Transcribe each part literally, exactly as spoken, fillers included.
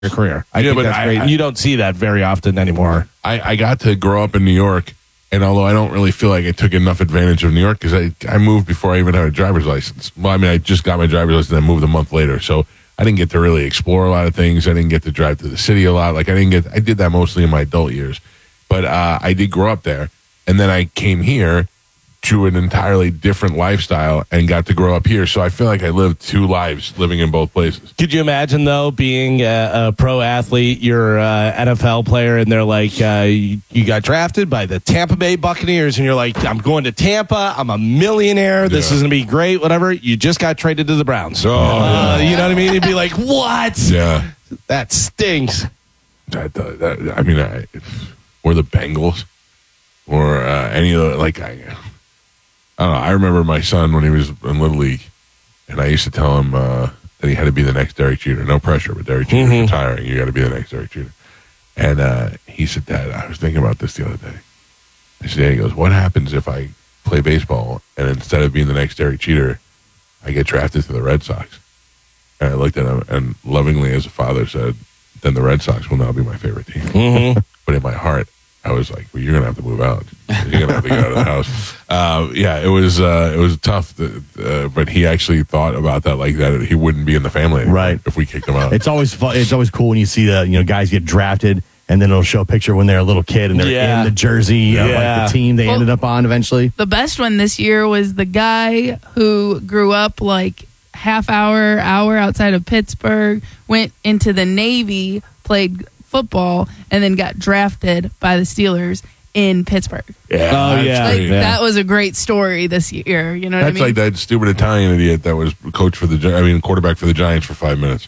your career. I Yeah, think but that's I- great. I- you don't see that very often anymore. I, I got to grow up in New York, and although I don't really feel like I took enough advantage of New York, because I, I moved before I even had a driver's license. Well, I mean, I just got my driver's license and I moved a month later, so I didn't get to really explore a lot of things. I didn't get to drive to the city a lot. Like, I didn't get, I did that mostly in my adult years. But uh, I did grow up there, and then I came here to an entirely different lifestyle and got to grow up here. So I feel like I lived two lives living in both places. Could you imagine, though, being a, a pro athlete, you're an N F L player, and they're like, uh, you, you got drafted by the Tampa Bay Buccaneers, and you're like, I'm going to Tampa. I'm a millionaire. This Yeah. is going to be great, whatever. You just got traded to the Browns. Oh, uh, yeah. You know what I mean? You'd be like, what? Yeah. That stinks. That, that, that- I mean, I, or the Bengals, or uh, any of the, like, I, I don't know. I remember my son when he was in Little League, and I used to tell him uh, that he had to be the next Derek Jeter. No pressure, but Derek Jeter's Mhm. retiring. You got to be the next Derek Jeter. And uh, he said, Dad, I was thinking about this the other day. I said, Dad, he goes, what happens if I play baseball, and instead of being the next Derek Jeter, I get drafted to the Red Sox? And I looked at him, and lovingly as a father said, then the Red Sox will now be my favorite team. Mm-hmm. But in my heart, I was like, well, you're going to have to move out. You're going to have to get out of the house. Uh, yeah, it was uh, it was tough. To, uh, but he actually thought about that like that. He wouldn't be in the family anymore Right. if we kicked him out. It's always fun. It's always cool when you see the you know guys get drafted, and then it'll show a picture when they're a little kid and they're Yeah. in the jersey of Yeah. like the team they Well- ended up on eventually. The best one this year was the guy who grew up like half hour, hour outside of Pittsburgh, went into the Navy, played football, and then got drafted by the Steelers in Pittsburgh. yeah, Oh, that's yeah. Like, great. Yeah. That was a great story this year. You know what That's I mean? like that stupid Italian idiot that was coach for the Gi- I mean quarterback for the Giants for five minutes.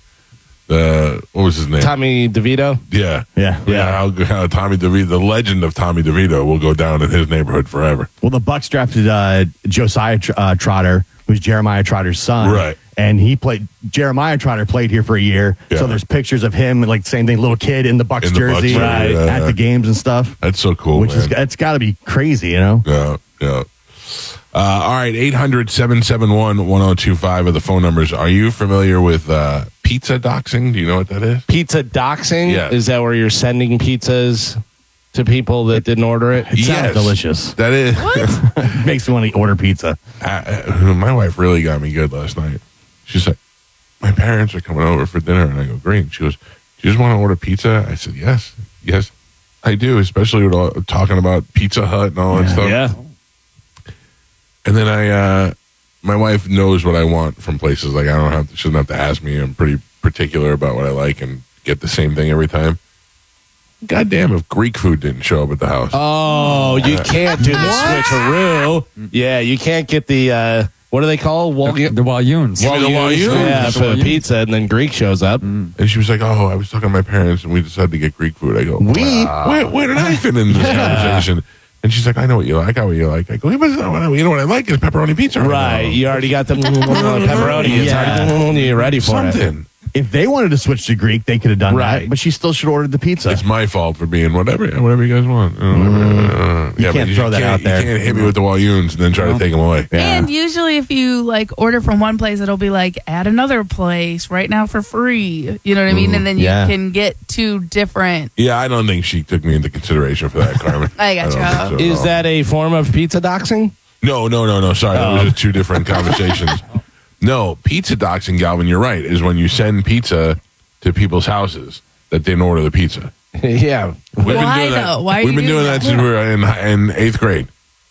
The what was his name? Tommy DeVito. Yeah, Yeah. yeah. How, how Tommy DeVito, the legend of Tommy DeVito, will go down in his neighborhood forever. Well, the Bucks drafted uh, Josiah Tr- uh, Trotter, who's Jeremiah Trotter's son, Right. And he played. Jeremiah Trotter played here for a year, Yeah. so there's pictures of him, like same thing, little kid in the Bucks In the Bucks jersey, jersey, right, yeah, at yeah. the games and stuff. That's so cool, which man. is it's got to be crazy, you know. Yeah, yeah. Uh, all right, eight hundred, seven seven one, one oh two five are the phone numbers. Are you familiar with uh, pizza doxing? Do you know what that is? Pizza doxing? Yeah. Is that where you're sending pizzas to people that didn't order it? It sounds delicious. That is. It makes me want to order pizza. uh, my wife really got me good last night. She's like, my parents are coming over for dinner. And I go, great. She goes, do you just want to order pizza? I said, yes. Yes, I do, especially with all, talking about Pizza Hut and all that stuff. Yeah. And then I, uh, my wife knows what I want from places. Like I don't have to, she doesn't have to ask me. I'm pretty particular about what I like and get the same thing every time. God damn if Greek food didn't show up at the house. Oh, you can't do the switcheroo. Yeah, you can't get the, uh, what do they call it? Wal- The, the Walloons. Give me the Walloons. Yeah, The for the Walloons. pizza, and then Greek shows up. And she was like, oh, I was talking to my parents and we decided to get Greek food. I go, We? wow. where, where did I fit in this conversation? And she's like, I know what you like. I got what you like. I go, yeah, but you know what I like is pepperoni pizza. Right, now." you already got the pepperoni. It's Yeah. already, you're ready for it. Something. If they wanted to switch to Greek, they could have done Right. that. But she still should have ordered the pizza. It's my fault for being whatever, whatever you guys want. Uh, whatever. You can't throw that can't- out there. You can't hit me with the Walloons and then try to take them away. And usually, if you like order from one place, it'll be like at another place right now for free. You know what I mean? And then you Yeah. can get two different. Yeah, I don't think she took me into consideration for that, Carmen. I gotcha. don't think so at Is all. that a form of pizza doxing? No, no, no, no. Sorry, that was just two different conversations. No, pizza doxing, Galvin, you're right, is when you send pizza to people's houses that didn't order the pizza. Yeah. We've been Why doing that- though? Why are We've you been doing doing that that? since we were in, in eighth grade.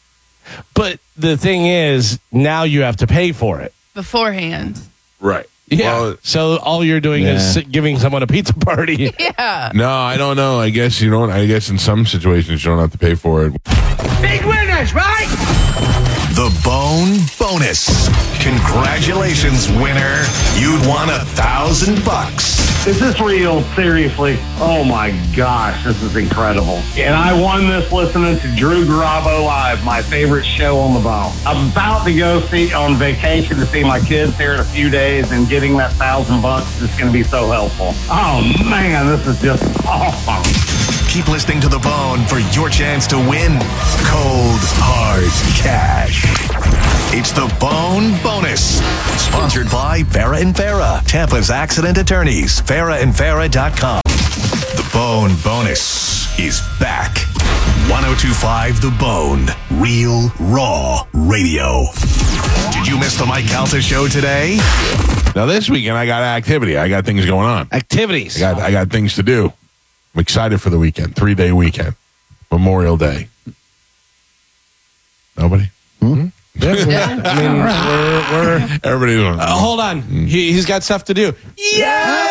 But the thing is, now you have to pay for it. Beforehand. Right. Yeah. Well, so all you're doing is giving someone a pizza party. Yeah. no, I don't know. I guess you don't. I guess in some situations you don't have to pay for it. Big winners, right? The Bone Bonus. Congratulations, winner. You'd won a thousand bucks. Is this real? Seriously? Oh my gosh, this is incredible. And I won this listening to Drew Garabo Live, my favorite show on the bone. I'm about to go see on vacation to see my kids here in a few days, and getting that thousand bucks is going to be so helpful. Oh man, this is just awesome. Keep listening to The Bone for your chance to win cold, hard cash. It's the Bone Bonus. Sponsored by Farah and Farah, Tampa's accident attorneys. Farah and Farah dot com. The Bone Bonus is back. one oh two point five The Bone. Real, raw radio. Did you miss the Mike Calta show today? Now this weekend I got activity. I got things going on. Activities. I got I got things to do. I'm excited for the weekend. Three day weekend. Memorial Day. Nobody? Yeah. I mean, we're, we're Everybody doing uh, hold on. He, he's got stuff to do. Yeah!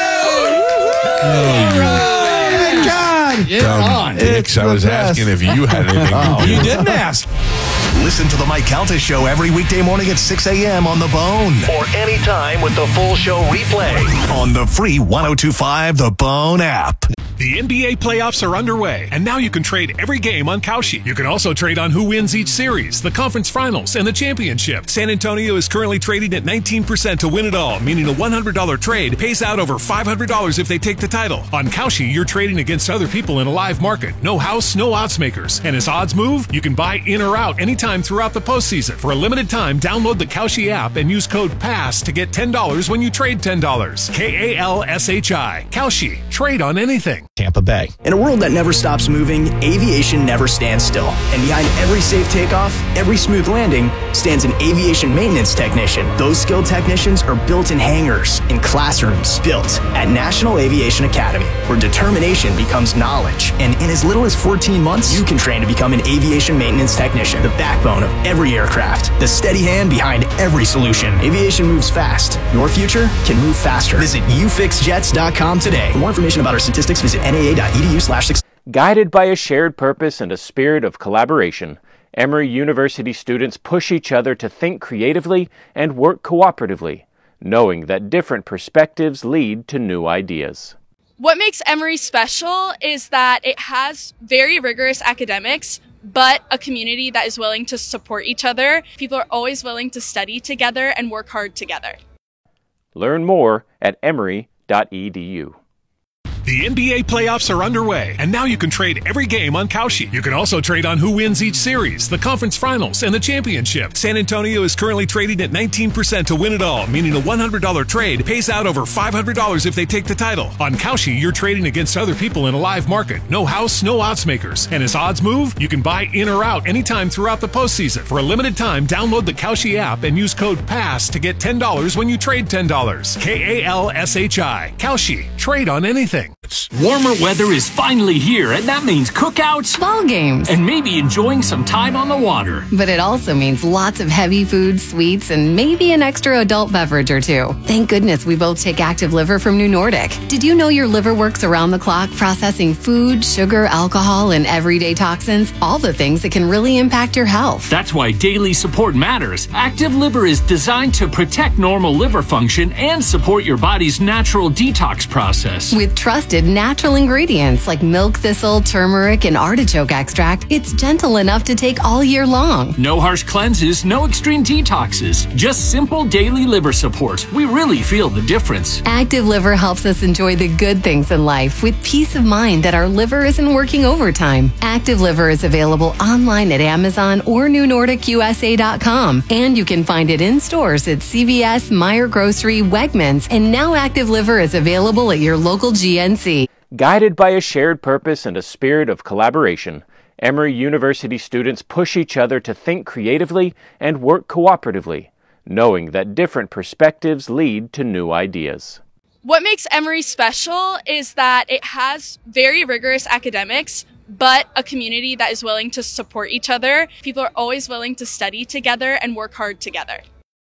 Oh, God! Um, Dix, I was the best. asking if you had anything to do. You didn't ask. Listen to the Mike Calta show every weekday morning at six a.m. on The Bone. Or anytime with the full show replay on the free one oh two point five The Bone app. The N B A playoffs are underway, and now you can trade every game on Kalshi. You can also trade on who wins each series, the conference finals, and the championship. San Antonio is currently trading at nineteen percent to win it all, meaning a one hundred dollars trade pays out over five hundred dollars if they take the title. On Kalshi, you're trading against other people in a live market. No house, no odds makers. And as odds move, you can buy in or out anytime throughout the postseason. For a limited time, download the Kalshi app and use code PASS to get ten dollars when you trade ten dollars. K A L S H I. Kalshi. Trade on anything. Tampa Bay. In a world that never stops moving, aviation never stands still. And behind every safe takeoff, every smooth landing, stands an aviation maintenance technician. Those skilled technicians are built in hangars, in classrooms, built at National Aviation Academy, where determination becomes knowledge. And in as little as fourteen months, you can train to become an aviation maintenance technician, the backbone of every aircraft, the steady hand behind every solution. Aviation moves fast. Your future can move faster. Visit u fix jets dot com today. For more information about our statistics, visit N A A dot E D U slash six. Guided by a shared purpose and a spirit of collaboration, Emory University students push each other to think creatively and work cooperatively, knowing that different perspectives lead to new ideas. What makes Emory special is that it has very rigorous academics, but a community that is willing to support each other. People are always willing to study together and work hard together. Learn more at emory dot e d u. The N B A playoffs are underway, and now you can trade every game on Kalshi. You can also trade on who wins each series, the conference finals, and the championship. San Antonio is currently trading at nineteen percent to win it all, meaning a one hundred dollars trade pays out over five hundred dollars if they take the title. On Kalshi, you're trading against other people in a live market. No house, no odds makers. And as odds move, you can buy in or out anytime throughout the postseason. For a limited time, download the Kalshi app and use code PASS to get ten dollars when you trade ten dollars. K A L S H I. Kalshi. Trade on anything. Warmer weather is finally here, and that means cookouts, ball games, and maybe enjoying some time on the water. But it also means lots of heavy food, sweets, and maybe an extra adult beverage or two. Thank goodness we both take Active Liver from New Nordic. Did you know your liver works around the clock processing food, sugar, alcohol, and everyday toxins? All the things that can really impact your health. That's why daily support matters. Active Liver is designed to protect normal liver function and support your body's natural detox process. With trusted natural ingredients like milk thistle, turmeric, and artichoke extract, it's gentle enough to take all year long. No harsh cleanses, no extreme detoxes, just simple daily liver support. We really feel the difference. Active Liver helps us enjoy the good things in life with peace of mind that our liver isn't working overtime. Active Liver is available online at Amazon or new nordic u s a dot com, and you can find it in stores at C V S, Meijer Grocery, Wegmans, and now Active Liver is available at your local G N C. Guided by a shared purpose and a spirit of collaboration, Emory University students push each other to think creatively and work cooperatively, knowing that different perspectives lead to new ideas. What makes Emory special is that it has very rigorous academics, but a community that is willing to support each other. People are always willing to study together and work hard together.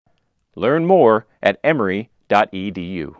Learn more at emory dot e d u.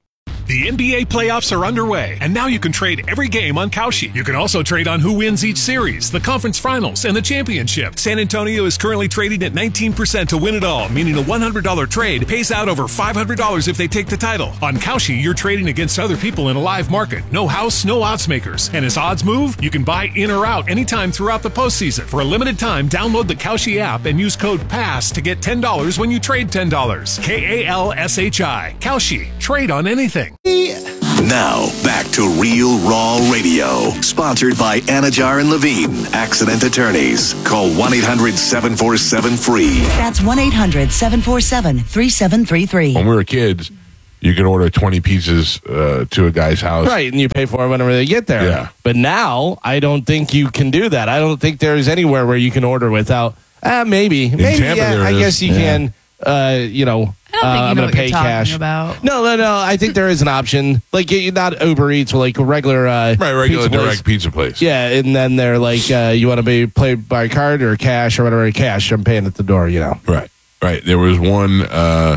The N B A playoffs are underway, and now you can trade every game on Kalshi. You can also trade on who wins each series, the conference finals, and the championship. San Antonio is currently trading at nineteen percent to win it all, meaning a one hundred dollars trade pays out over five hundred dollars if they take the title. On Kalshi, you're trading against other people in a live market. No house, no odds makers. And as odds move, you can buy in or out anytime throughout the postseason. For a limited time, download the Kalshi app and use code PASS to get ten dollars when you trade ten dollars. K A L S H I. Kalshi. Trade on anything. Now, back to Real Raw Radio. Sponsored by Anajar and Levine, accident attorneys. Call one eight hundred seven four seven free. That's one eight hundred seven four seven three seven three three. When we were kids, you could order twenty pizzas uh, to a guy's house. Right, and you pay for it whenever they get there. Yeah. But now, I don't think you can do that. I don't think there's anywhere where you can order without, uh, maybe. Maybe, Tampa, yeah, there I is. guess you Yeah. can, uh, you know, I don't think uh, you I'm know going what to pay you're talking cash. about. No, no, no. I think there is an option. Like, you not Uber Eats, or like a regular uh, Right, regular pizza place. direct pizza place. Yeah, and then they're like, uh, you want to be paid by card or cash or whatever. Cash, I'm paying at the door, you know. Right, right. There was one. Uh,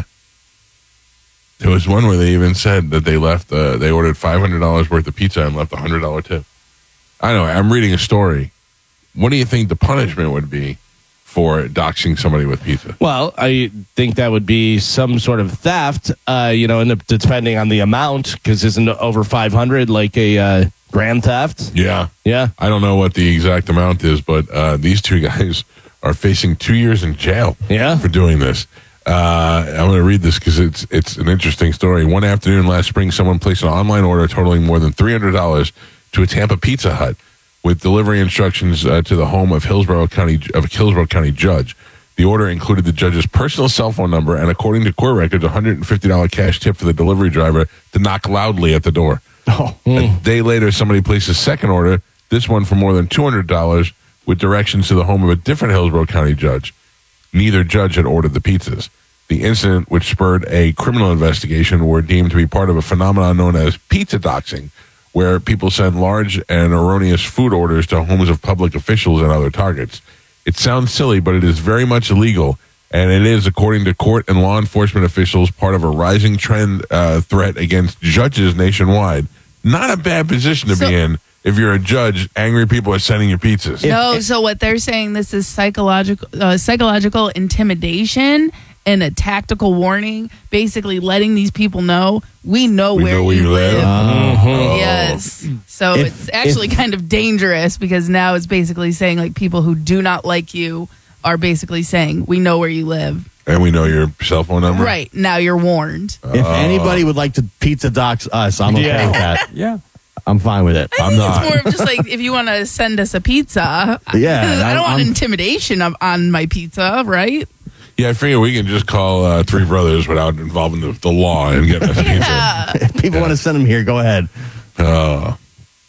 there was one where they even said that they left. Uh, they ordered five hundred dollars worth of pizza and left a hundred dollar tip. I know. I'm reading a story. What do you think the punishment would be for doxing somebody with pizza? Well, I think that would be some sort of theft, uh, you know, and the- depending on the amount, because isn't over five hundred like a uh, grand theft? Yeah, yeah. I don't know what the exact amount is, but uh, these two guys are facing two years in jail. Yeah. For doing this. Uh, I'm going to read this because it's it's an interesting story. One afternoon last spring, someone placed an online order totaling more than three hundred dollars to a Tampa Pizza Hut, with delivery instructions uh, to the home of Hillsborough County of a Hillsborough County judge. The order included the judge's personal cell phone number and, according to court records, a one hundred fifty dollars cash tip for the delivery driver to knock loudly at the door. Oh. A day later, somebody placed a second order, this one for more than two hundred dollars, with directions to the home of a different Hillsborough County judge. Neither judge had ordered the pizzas. The incident, which spurred a criminal investigation, were deemed to be part of a phenomenon known as pizza doxing, where people send large and erroneous food orders to homes of public officials and other targets. It sounds silly, but it is very much illegal, and it is, according to court and law enforcement officials, part of a rising trend uh, threat against judges nationwide. Not a bad position to So- be in if you're a judge. Angry people are sending you pizzas. No, so what they're saying, this is psychological uh, psychological intimidation and a tactical warning, basically letting these people know we know We where know where you you live. live. Oh. Yes. So If- it's actually if- kind of dangerous because now it's basically saying like people who do not like you are basically saying we know where you live. And we know your cell phone number. Right. Now you're warned. If anybody would like to pizza dox us, I'm okay Yeah. with that. Yeah. I'm fine with it. I'm It's not. more of just like if you want to send us a pizza. Yeah, I don't I'm- want I'm- intimidation of, on my pizza, right? Yeah, I figure we can just call uh, Three Brothers without involving the, the law and get us pizza. Yeah. If people want to send them here, go ahead. Uh,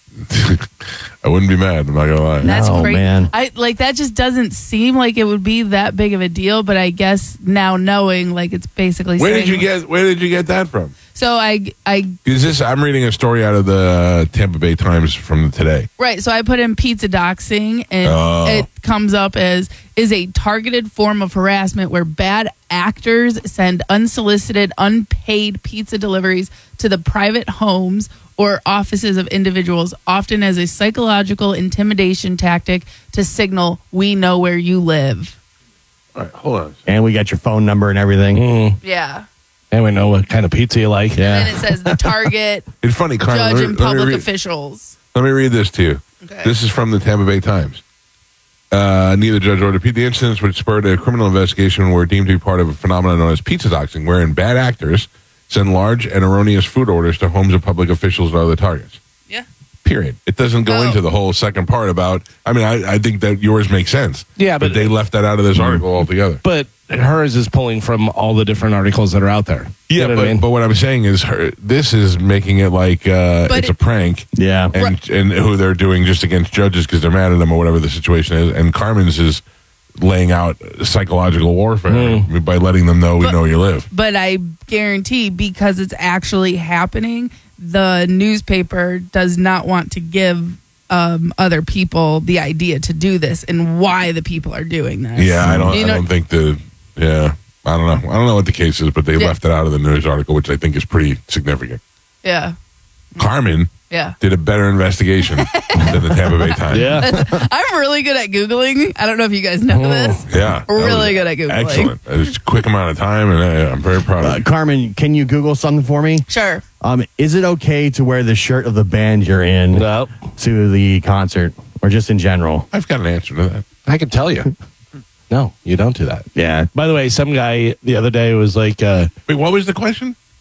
I wouldn't be mad. I'm not gonna lie. That's No, great. man. I like that just doesn't seem like it would be that big of a deal, but I guess now knowing like it's basically Where saying, did you get? Where did you get that from? So I I Is this? I'm reading a story out of the uh, Tampa Bay Times from today. right, so I put in pizza doxing and Oh. it comes up as is a targeted form of harassment where bad actors send unsolicited, unpaid pizza deliveries to the private homes or offices of individuals, often as a psychological intimidation tactic to signal we know where you live. All right, hold on. And we got your phone number and everything. Yeah. And we know what kind of pizza you like. Yeah. And it says the target It's funny, Carmen. judge let me- and let me public read- officials. Let me read this to you. Okay. This is from the Tampa Bay Times. Uh, neither judge ordered the incidents, which spurred a criminal investigation, were deemed to be part of a phenomenon known as pizza doxing, wherein bad actors send large and erroneous food orders to homes of public officials and other targets. Yeah. Period. It doesn't go Oh. into the whole second part about. I mean, I, I think that yours makes sense. Yeah, but, but- they left that out of this article altogether. But hers is pulling from all the different articles that are out there. You Yeah, know but, what I mean? but what I'm saying is, her, this is making it like uh, But it's it- a prank. Yeah. and and who they're doing just against judges because they're mad at them or whatever the situation is. And Carmen's is laying out psychological warfare by letting them know we But- know where you live. But I guarantee because it's actually happening, the newspaper does not want to give um, other people the idea to do this and why the people are doing this. Yeah, I don't. You I know- don't think the. Yeah, I don't know. I don't know what the case is, but they Yeah. left it out of the news article, which I think is pretty significant. Yeah. Carmen Yeah. did a better investigation than the Tampa Bay Times. Yeah. I'm really good at Googling. I don't know if you guys know this. Yeah, that Really was good at Googling. Excellent. It's a quick amount of time, and I, I'm very proud of Uh, you. Carmen, can you Google something for me? Sure. Um, is it okay to wear the shirt of the band you're in No. to the concert or just in general? I've got an answer to that. I can tell you. No, you don't do that. Yeah. By the way, some guy the other day was like, uh, Wait, what was the question?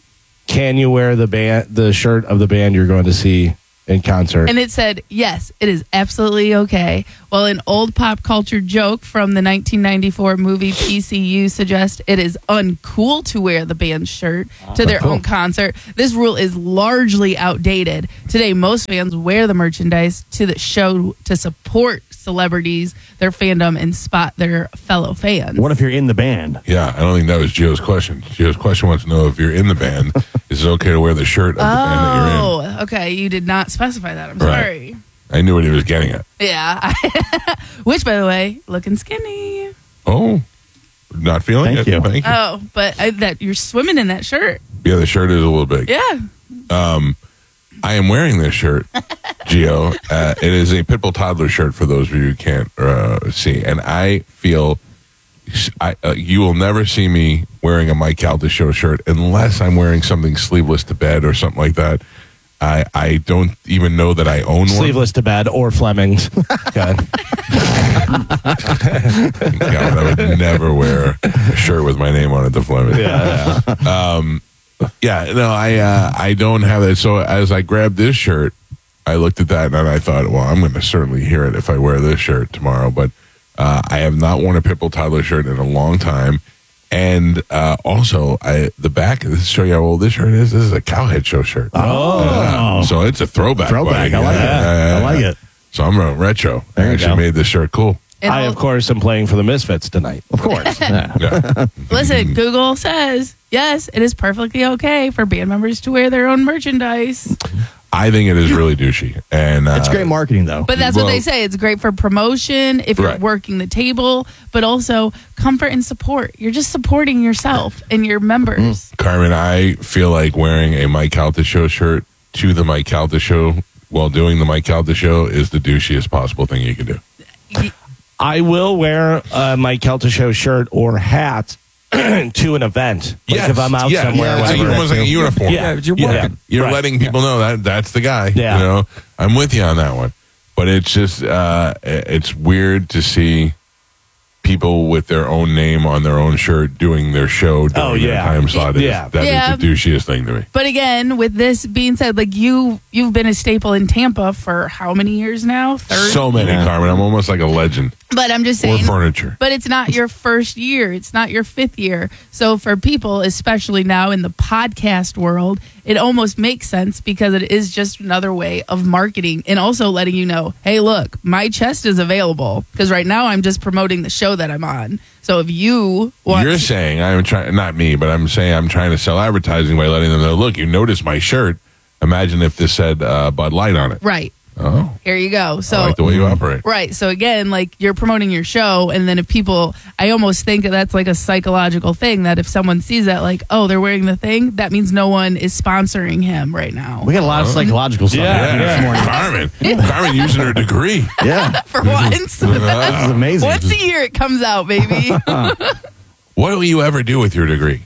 can you wear the band, the shirt of the band you're going to see in concert? And it said, yes, it is absolutely okay. Well, an old pop culture joke from the nineteen ninety-four movie P C U suggests it is uncool to wear the band's shirt to their cool. own concert. This rule is largely outdated. Today, most fans wear the merchandise to the show to support celebrities, their fandom, and spot their fellow fans. What if you're in the band? Yeah, I don't think that was Gio's question. Gio's question wants to know if you're in the band, is it okay to wear the shirt of the band that you're in? Oh, okay. You did not specify that. I'm Right. sorry. I knew what he was getting at. Yeah. Which, by the way, looking skinny. Oh, not feeling Thank it. you. Thank you. Oh, but I, that you're swimming in that shirt. Yeah, the shirt is a little big. Yeah. Um, I am wearing this shirt, Gio. Uh, it is a Pitbull toddler shirt for those of you who can't uh, see. And I feel I, uh, you will never see me wearing a Mike Calta Show shirt unless I'm wearing something sleeveless to bed or something like that. I, I don't even know that I own one. Sleeveless to bed or Fleming's. Okay. God, I would never wear a shirt with my name on it, the Fleming. Yeah. Um, yeah, no, I uh, I don't have that. So as I grabbed this shirt, I looked at that and I thought, well, I'm going to certainly hear it if I wear this shirt tomorrow. But uh, I have not worn a Pitbull toddler shirt in a long time. And uh, also, I the back, this is show you how old this shirt is. This is a Cowhead Show shirt. Oh. Uh, so it's a throwback. Throwback. buddy. I like Yeah, it. yeah, yeah, I like yeah. it. So I'm a retro. There I you actually go. made this shirt cool. And I, I'll- of course, am playing for the Misfits tonight. Of course. Yeah. Yeah. Listen, Google says, yes, it is perfectly okay for band members to wear their own merchandise. I think it is really douchey. And uh, It's great marketing, though. But that's Well- what they say. It's great for promotion if you're Right. working the table, but also comfort and support. You're just supporting yourself and your members. Carmen, I feel like wearing a Mike Calta Show shirt to the Mike Calta Show while doing the Mike Calta Show is the douchiest possible thing you can do. I will wear a Mike Kelta Show shirt or hat to an event. Like Yes. if I'm out Yeah, somewhere. yeah, it's whatever. almost like a uniform. Yeah, Yeah, you're Yeah. working. You're Right. letting people know that that's the guy. Yeah. You know, I'm with you on that one. But it's just, uh, it's weird to see people with their own name on their own shirt doing their show during Oh, their yeah. time slot. It is- Yeah. That is Yeah. the douchiest thing to me. But again, with this being said, like you, you've been a staple in Tampa for how many years now? thirty So many, Carmen. I'm almost like a legend. But I'm just Or saying, furniture. but it's not your first year. It's not your fifth year. So for people, especially now in the podcast world, it almost makes sense because it is just another way of marketing and also letting you know, hey, look, my chest is available. Because right now I'm just promoting the show that I'm on. So if you want You're to- saying I'm trying, not me, but I'm saying I'm trying to sell advertising by letting them know. Look, you noticed my shirt. Imagine if this said uh, Bud Light on it. right. Oh, Here you go. So I like the way you operate. Right. So again, like you're promoting your show, and then if people, I almost think that that's like a psychological thing that if someone sees that, like, oh, they're wearing the thing, that means no one is sponsoring him right now. We got a lot of psychological stuff Yeah, happening this morning. Carmen, Carmen using her degree. Yeah. For once. This is amazing. Once a year it comes out, baby. What will you ever do with your degree?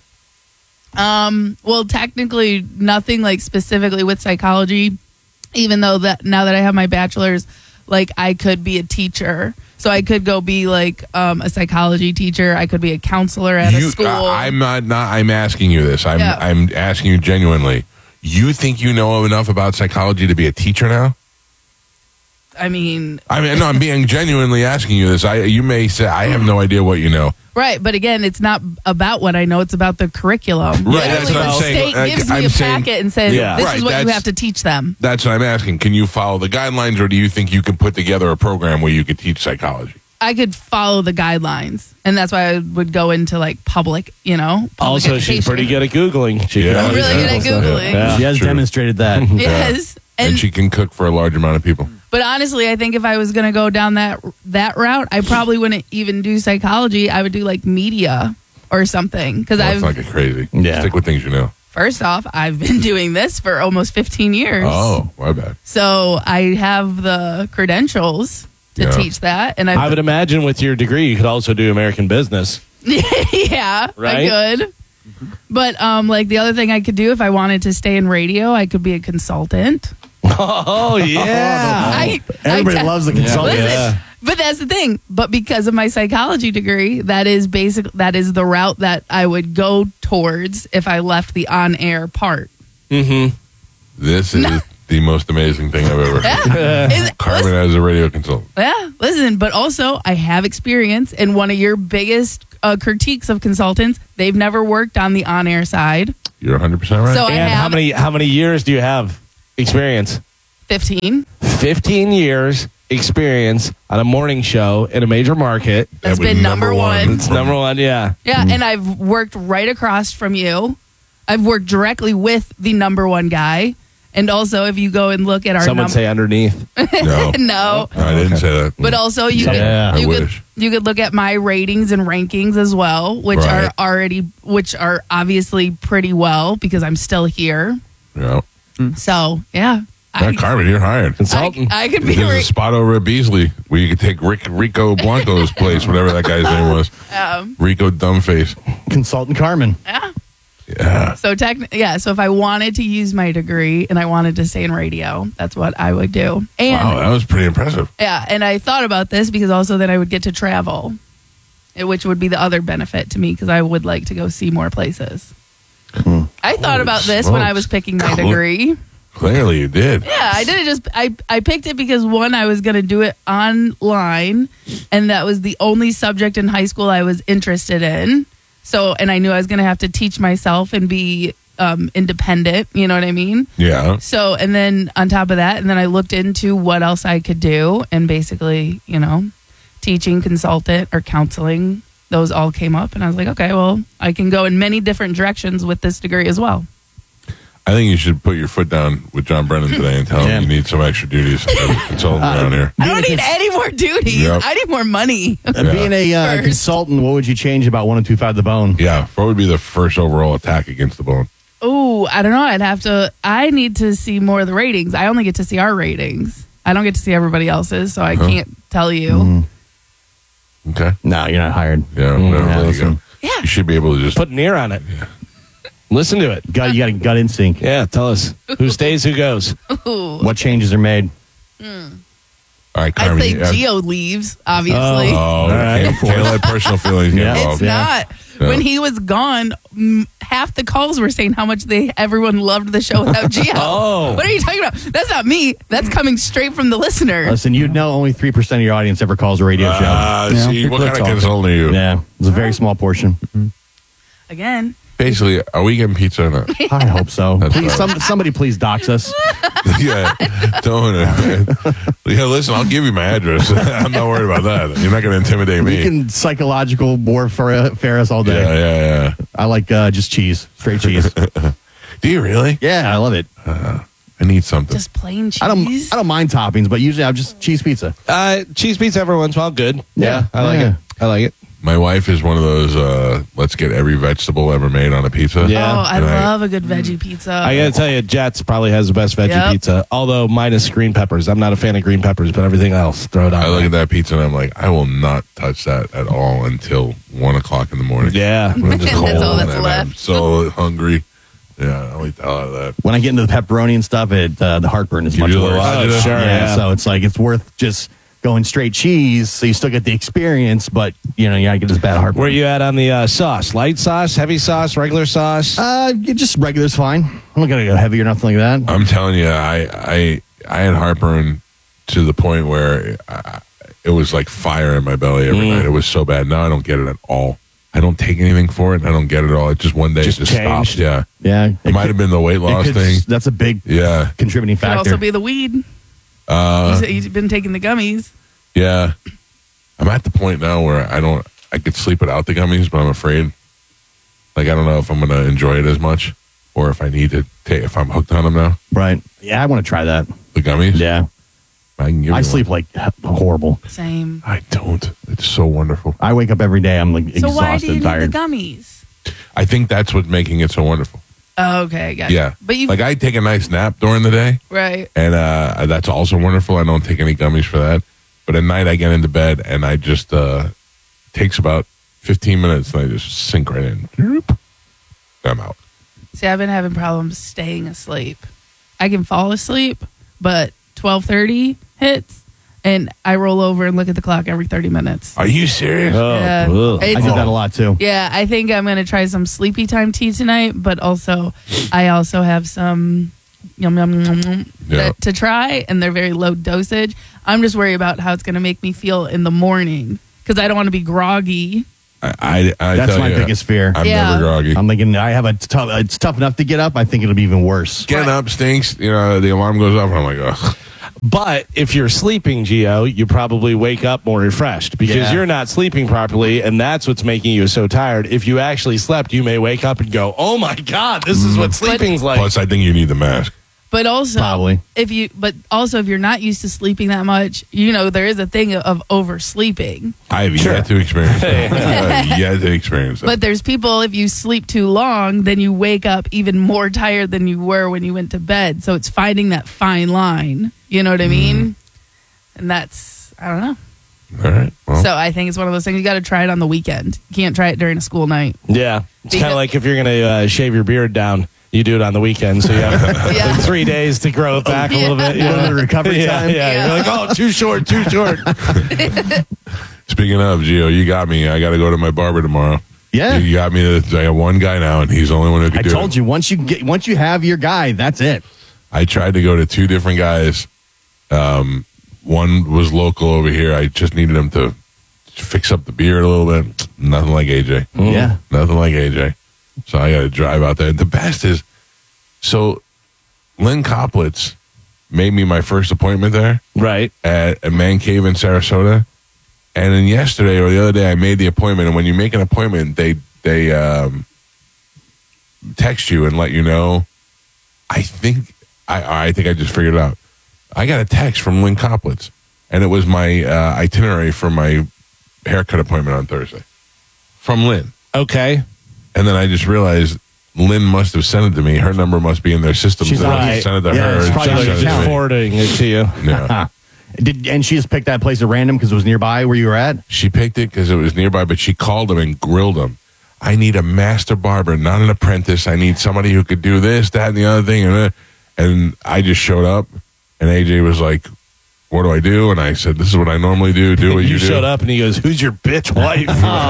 um, well, technically nothing like specifically with psychology, even though that now that I have my bachelor's, like I could be a teacher. So I could go be like um, a psychology teacher. I could be a counselor at You- a school. I, am not, not. I'm asking you this. I'm. Yeah. I'm asking you genuinely. You think you know enough about psychology to be a teacher now? I mean, I mean, no. I'm being genuinely asking you this. I. You may say I have no idea what you know. right, but again, it's not about what I know; it's about the curriculum. Right, that's Literally, what I'm the saying. state Like, gives me I'm a saying- packet and says, Yeah. "This Right, is what you that's- have to teach them." That's what I'm asking. Can you follow the guidelines, or do you think you can put together a program where you could teach psychology? I could follow the guidelines, and that's why I would go into like public, you know. Public Also, she's education. pretty good at Googling. She Yeah. can I'm always really good at Google stuff. Googling. Yeah. She has True. demonstrated that. Yes, And, and she can cook for a large amount of people. but honestly, I think if I was going to go down that that route, I probably wouldn't even do psychology. I would do like media or something because Well, I've it's not get crazy. Yeah. Stick with things you know. first off, I've been doing this for almost fifteen years. Oh, my bad. So I have the credentials to Yeah. teach that, and I I've, would imagine with your degree, you could also do American business. yeah, Right? I could. But um, like the other thing I could do if I wanted to stay in radio, I could be a consultant. Oh, yeah. I, Everybody I te- loves the consultant. Listen, Yeah. But that's the thing. But because of my psychology degree, that is basic. That is the route that I would go towards if I left the on-air part. Mm-hmm. This is No. the most amazing thing I've ever heard. Is it- Carmen as a radio consultant. Yeah, listen, but also I have experience in one of your biggest uh, critiques of consultants. They've never worked on the on-air side. You're one hundred percent right. So I And how have many how many years do you have experience? fifteen. fifteen years experience on a morning show in a major market. That's That was been number one. It's number one, yeah. Yeah, and I've worked right across from you. I've worked directly with the number one guy. And also, if you go and look at our Someone num- say underneath. No. no, I didn't say that. but also you Yeah, could you I could wish. you could look at my ratings and rankings as well, which Right. are already which are obviously pretty well because I'm still here. Yeah. So yeah, Yeah, Carmen, you're hired. Consultant. I, I could be There's a ra- spot over at Beasley where you could take Rick, Rico Blanco's place, whatever that guy's name was. um, Rico Dumbface. Consultant Carmen. yeah. Yeah. So techni- yeah, so if I wanted to use my degree and I wanted to stay in radio, that's what I would do. And Wow, that was pretty impressive. yeah, and I thought about this because also then I would get to travel, eh, which would be the other benefit to me because I would like to go see more places. I thought Holy about this when I smokes. was picking my Cool. degree. Clearly you did. Yeah, I didn't just I I picked it because one I was going to do it online and that was the only subject in high school I was interested in. So and I knew I was going to have to teach myself and be um, independent, you know what I mean? Yeah. So, and then on top of that, and then I looked into what else I could do, and basically, you know, teaching, consultant, or counseling, those all came up, and I was like, okay, well, I can go in many different directions with this degree as well. I think you should put your foot down with John Brennan today and tell him Yeah. you need some extra duties as a consultant around here. I don't need any more duties. Yep. I need more money. Uh, Being a uh, First. consultant, what would you change about one oh two five The Bone? Yeah. What would be the first overall attack against the bone? Oh, I don't know. I'd have to, I need to see more of the ratings. I only get to see our ratings. I don't get to see everybody else's, so I Huh. can't tell you. Mm. Okay. No, you're not hired. Yeah. Mm, Whatever. yeah, there you listen. go. Yeah. You should be able to just. Put an ear on it. Listen to it. Gut, you got a gut instinct. Yeah, tell us who stays, who goes. Ooh. What changes are made? All right, I'd Carmen. say you- Geo leaves, obviously. Oh, All right. can't, can't let personal feelings get Yeah. involved. It's not. Yeah. When he was gone, mm, half the calls were saying how much they everyone loved the show without Geo. Oh. What are you talking about? That's not me. That's coming straight from the listener. Listen, you'd know only three percent of your audience ever calls a radio show. Ah, You know, see, people what are kind of talking. consultant are you? Yeah, it's a very small portion. Again. Basically, are we getting pizza or not? I hope so. That's Please, right. some, somebody please dox us. yeah, don't. Uh, yeah, listen, I'll give you my address. I'm not worried about that. You're not going to intimidate me. We can psychological warfare us all day. yeah, yeah, yeah. I like uh, just cheese, straight cheese. Do you really? Yeah, I love it. Uh, I need something. Just plain cheese. I don't. I don't mind toppings, but usually I'm just cheese pizza. Uh, cheese pizza every once in a while, good. Yeah. I like Yeah. it. I like it. My wife is one of those. Uh, let's get every vegetable ever made on a pizza. Yeah. Oh, I And I- love a good veggie pizza. I got to tell you, Jets probably has the best veggie Yep. pizza, although minus green peppers. I'm not a fan of green peppers, but everything else, throw it on. I look there. at that pizza and I'm like, I will not touch that at all until one o'clock in the morning. Yeah. When I'm just That's cold all that's and I'm left. so hungry. Yeah, I'll eat the hell out of that. When I get into the pepperoni and stuff, it uh, the heartburn is You much do a worse. lot of Oh, it? sure, yeah. So it's like it's worth just going straight cheese, so you still get the experience, but you know you gotta get this bad heartburn. Where you at on the uh, sauce? Light sauce, heavy sauce, regular sauce? Uh, you just regular's fine. I'm not gonna go heavy or nothing like that. I'm telling you, I I I had heartburn to the point where I, it was like fire in my belly every Mm. night. It was so bad. Now I don't get it at all. I don't take anything for it. I don't get it at all. It just one day Just it just changed. stopped. Yeah, Yeah, it, might have been the weight it loss could- thing. That's a big Yeah, contributing Could factor. also be the weed. You uh, said you've been taking the gummies. yeah. I'm at the point now where I don't. I could sleep without the gummies, but I'm afraid. Like I don't know if I'm going to enjoy it as much, or if I need to take. If I'm hooked on them now, Right? Yeah, I want to try that. the gummies. Yeah, I can give. I you sleep like h- horrible. Same. One. I don't. It's so wonderful. I wake up every day. I'm like So exhausted, why do you need tired. the gummies? I think that's what's making it so wonderful. Oh, okay, I got it. Yeah. But you Like I take a nice nap during the day, right. and uh, that's also wonderful. I don't take any gummies for that. But at night, I get into bed, and I just uh, takes about fifteen minutes, and I just sink right in. Droop. I'm out. See, I've been having problems staying asleep. I can fall asleep, but twelve thirty hits and I roll over and look at the clock every thirty minutes. Are you serious? Oh, Yeah. ugh. I It's- do that a lot too. Yeah, I think I'm gonna try some sleepy time tea tonight, but also I also have some yum yum yum, yum Yeah. that, to try, and they're very low dosage. I'm just worried about how it's gonna make me feel in the morning because I don't want to be groggy. I, I, I That's tell my you, biggest fear. I'm Yeah. never groggy. I'm thinking I have a tough. It's tough enough to get up. I think it'll be even worse. Getting up stinks. You know, the alarm goes off, and I'm like, ugh. But if you're sleeping, Gio, you probably wake up more refreshed because Yeah. you're not sleeping properly, and that's what's making you so tired. If you actually slept, you may wake up and go, "Oh my God, this is what sleeping's like." Plus, I think you need the mask. But also, Probably. if you, but also if you're not used to sleeping that much, you know there is a thing of oversleeping. I have yet to experience that. I have yet to experience that. But there's people, if you sleep too long, then you wake up even more tired than you were when you went to bed. So it's finding that fine line. You know what I mean? And that's, I don't know. All right. Well, So I think it's one of those things you got to try it on the weekend. You can't try it during a school night. Yeah, it's kind Because- of like if you're going to uh, shave your beard down, you do it on the weekend, so you have Yeah. like three days to grow it back a little bit. You A little know? bit of recovery yeah, time. Yeah, Yeah. you're like, oh, too short, too short. speaking of, Gio, you got me. I got to go to my barber tomorrow. Yeah. You got me. To, I got one guy now, and he's the only one who can I do told it. you once you get once you have your guy, that's it. I tried to go to two different guys. Um, one was local over here. I just needed him to fix up the beard a little bit. Nothing like A J. Yeah. Nothing like A J. So I got to drive out there. The best is, so Lynn Coplitz made me my first appointment there Right. at a man cave in Sarasota. And then yesterday or the other day, I made the appointment. And when you make an appointment, they they um, text you and let you know. I think I I think I just figured it out. I got a text from Lynn Coplitz, and it was my uh, itinerary for my haircut appointment on Thursday from Lynn. Okay. And then I just realized Lynn must have sent it to me. Her number must be in their system. She's so I right. just sent it to Yeah, her. it's and probably she like sent it to Just me. forwarding it to you. Yeah. Did and she just picked that place at random because it was nearby where you were at? She picked it because it was nearby, but she called him and grilled him. I need a master barber, not an apprentice. I need somebody who could do this, that, and the other thing. And, uh, and I just showed up, and A J was like, what do I do? And I said, this is what I normally do. Do what you, You do. showed up and he goes, "Who's your bitch wife?"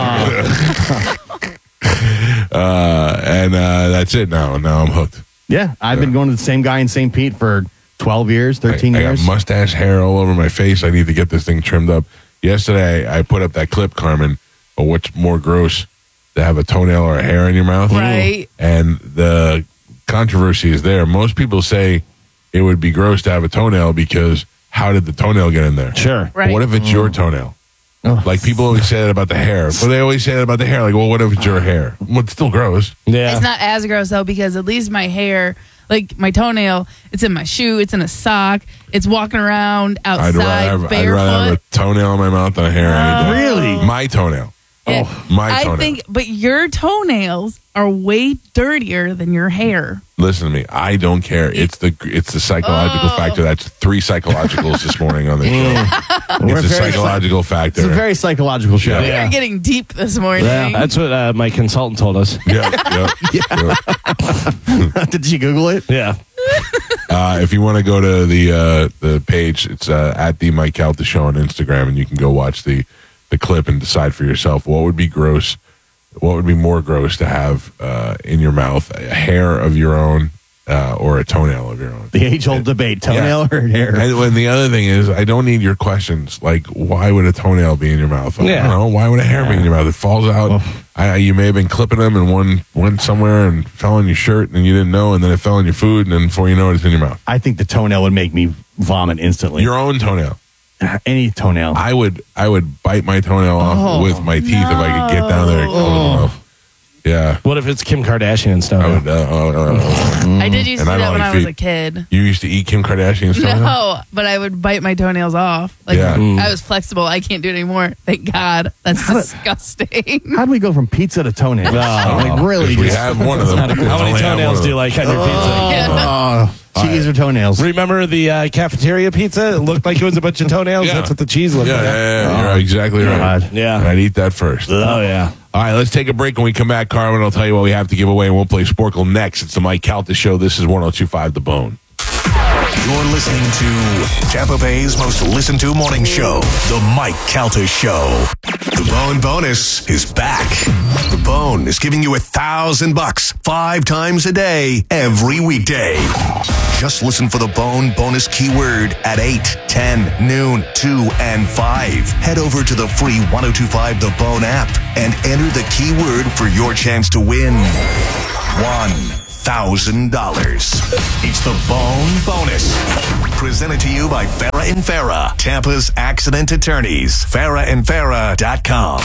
Uh, and uh, that's it now. Now I'm hooked. Yeah, I've been going to the same guy in Saint Pete for twelve years, thirteen I, I years. got mustache hair all over my face. I need to get this thing trimmed up. Yesterday, I put up that clip, Carmen, of what's more gross, to have a toenail or a hair in your mouth. Right. And the controversy is there. Most people say it would be gross to have a toenail because how did the toenail get in there? Sure. Right. What if it's your toenail? Oh. Like people always say that about the hair. But they always say that about the hair. Like, well, what if it's your hair? Well, it's still gross. Yeah. It's not as gross though because at least my hair, like my toenail, it's in my shoe, it's in a sock, it's walking around I'd outside rather, have, I'd barefoot. rather have a toenail in my mouth than a hair. any day. Really? My toenail. Yeah. Oh, my I toenail. think, but your toenails are way dirtier than your hair. Listen to me. I don't care. It's the it's the psychological Oh. factor. That's three psychologicals this morning on the show. We're It's a very psychological factor. It's a very psychological show. Yeah. You're getting deep this morning. Yeah, that's what uh, my consultant told us. yeah, yeah, yeah. Did you Google it? Yeah. Uh, if you want to go to the uh, the page, it's uh, at the Mike Calta Show on Instagram, and you can go watch the the clip and decide for yourself what would be gross, what would be more gross to have uh, in your mouth, a hair of your own uh, or a toenail of your own. The age old debate: toenail or hair. And when the other thing is, I don't need your questions. Like, why would a toenail be in your mouth? I Yeah. don't know. Why would a hair be in your mouth? It falls out. I, you may have been clipping them and one went somewhere and fell on your shirt and you didn't know, and then it fell on your food, and then before you know it, it's in your mouth. I think the toenail would make me vomit instantly. Your own toenail. Any toenail. I would I would bite my toenail off Oh, with my teeth if I could get down there and close them off. Yeah. What if it's Kim Kardashian's toenail? I would, uh, uh, uh, I did used to And do I that don't when like I was feet. a kid. you used to eat Kim Kardashian's toenail? No, but I would bite my toenails off. Like Yeah. I was flexible. I can't do it anymore. Thank God. That's disgusting. How do we go from pizza to toenail? like really? We just- have one of them. How many toenails do you like on your pizza? Oh, cheese or toenails? Remember the uh, cafeteria pizza? It looked like it was a bunch of toenails. Yeah. That's what the cheese looked Yeah, like. yeah, yeah, you're exactly right. God. Yeah. I'd eat that first. Oh, yeah. All right, let's take a break. When we come back, Carmen, I'll tell you what we have to give away, and we'll play Sporkle next. It's the Mike Calta Show. This is one oh two point five The Bone. You're listening to Tampa Bay's most listened to morning show, The Mike Calta Show. The Bone Bonus is back. The Bone is giving you a thousand bucks five times a day, every weekday. Just listen for the Bone Bonus keyword at eight, ten, noon, two, and five. Head over to the free ten twenty-five The Bone app and enter the keyword for your chance to win one thousand dollars. It's the Bone Bonus. Presented to you by Farah and Farah, Tampa's accident attorneys. Farah and Farah dot com.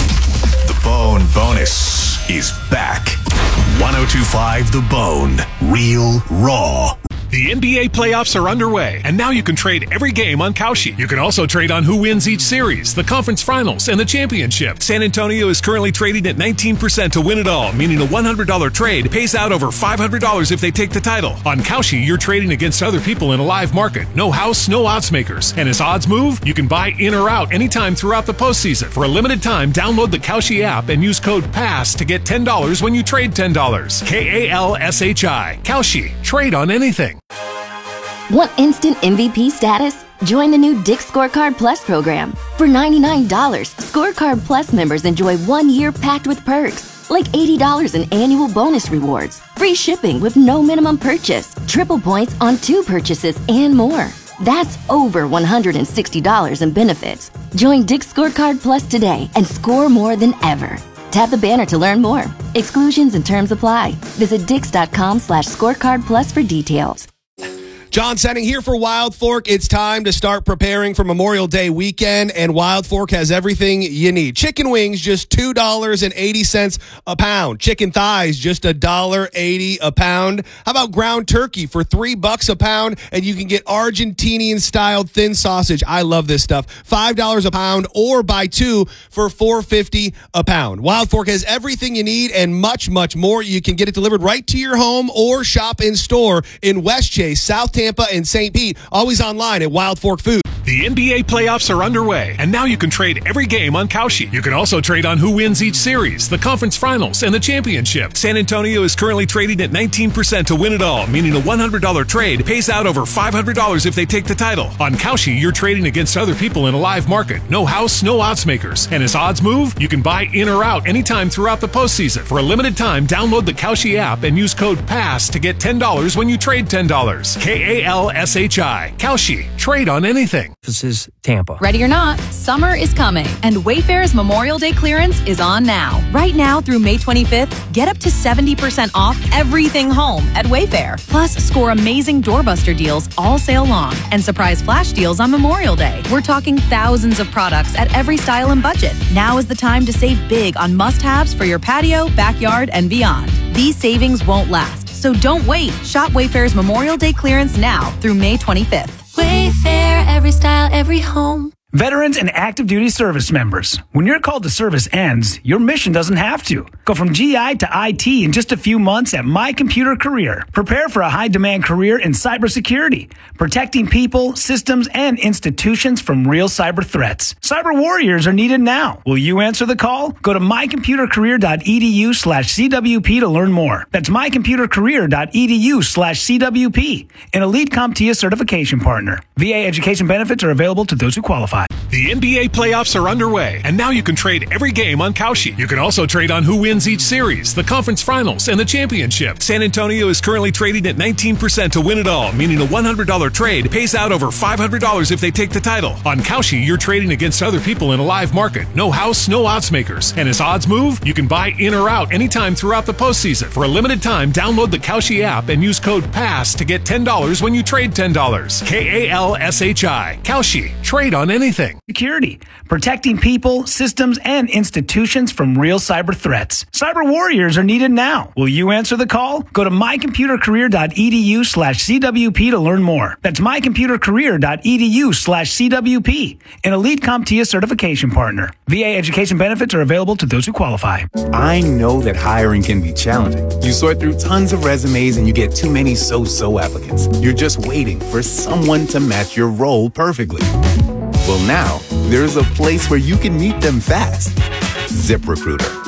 The Bone Bonus is back. ten twenty-five The Bone. Real, raw. The N B A playoffs are underway, and now you can trade every game on Kalshi. You can also trade on who wins each series, the conference finals, and the championship. San Antonio is currently trading at nineteen percent to win it all, meaning a one hundred dollars trade pays out over five hundred dollars if they take the title. On Kalshi, you're trading against other people in a live market. No house, no odds makers. And as odds move, you can buy in or out anytime throughout the postseason. For a limited time, download the Kalshi app and use code PASS to get ten dollars when you trade ten dollars. K A L S H I. Kalshi. Trade on anything. Want instant M V P status? Join the new Dick's Scorecard Plus program. For ninety-nine dollars, Scorecard Plus members enjoy one year packed with perks, like eighty dollars in annual bonus rewards, free shipping with no minimum purchase, triple points on two purchases, and more. That's over one hundred sixty dollars in benefits. Join Dick's Scorecard Plus today and score more than ever. Tap the banner to learn more. Exclusions and terms apply. Visit dix.com slash scorecard plus for details. John Senning here for Wild Fork. It's time to start preparing for Memorial Day weekend, and Wild Fork has everything you need. Chicken wings, just two dollars and eighty cents a pound. Chicken thighs, just one dollar and eighty cents a pound. How about ground turkey for three bucks a pound, and you can get Argentinian-styled thin sausage. I love this stuff. five dollars a pound, or buy two for four fifty a pound. Wild Fork has everything you need and much, much more. You can get it delivered right to your home or shop in store in West Chase, South Tampa, and Saint Pete. Always online at Wild Fork Food. The N B A playoffs are underway, and now you can trade every game on Kalshi. You can also trade on who wins each series, the conference finals, and the championship. San Antonio is currently trading at nineteen percent to win it all, meaning a one hundred dollars trade pays out over five hundred dollars if they take the title. On Kalshi, you're trading against other people in a live market. No house, no odds makers. And as odds move, you can buy in or out anytime throughout the postseason. For a limited time, download the Kalshi app and use code PASS to get ten dollars when you trade ten dollars. K A L S H I. Kalshi. Trade on anything. This is Tampa. Ready or not, summer is coming, and Wayfair's Memorial Day clearance is on now. Right now through May twenty-fifth, get up to seventy percent off everything home at Wayfair. Plus, score amazing doorbuster deals all sale long and surprise flash deals on Memorial Day. We're talking thousands of products at every style and budget. Now is the time to save big on must-haves for your patio, backyard, and beyond. These savings won't last, so don't wait. Shop Wayfair's Memorial Day clearance now through May twenty-fifth. Wayfair, every style, every home. Veterans and active duty service members, when your call to service ends, your mission doesn't have to. Go from G I to I T in just a few months at My Computer Career. Prepare for a high-demand career in cybersecurity, protecting people, systems, and institutions from real cyber threats. Cyber warriors are needed now. Will you answer the call? Go to mycomputercareer.edu slash CWP to learn more. That's mycomputercareer.edu slash CWP, an Elite CompTIA certification partner. V A education benefits are available to those who qualify. The N B A playoffs are underway, and now you can trade every game on Kalshi. You can also trade on who wins each series, the conference finals, and the championship. San Antonio is currently trading at nineteen percent to win it all, meaning a one hundred dollars trade pays out over five hundred dollars if they take the title. On Kalshi, you're trading against other people in a live market. No house, no odds makers. And as odds move, you can buy in or out anytime throughout the postseason. For a limited time, download the Kalshi app and use code PASS to get ten dollars when you trade ten dollars. K A L S H I. Kalshi. Trade on anything. Security, protecting people, systems, and institutions from real cyber threats. Cyber warriors are needed now. Will you answer the call? Go to mycomputercareer.edu slash CWP to learn more. That's mycomputercareer.edu slash CWP, an Elite CompTIA certification partner. V A education benefits are available to those who qualify. I know that hiring can be challenging. You sort through tons of resumes and you get too many so-so applicants. You're just waiting for someone to match your role perfectly. Well, now, there's a place where you can meet them fast. ZipRecruiter.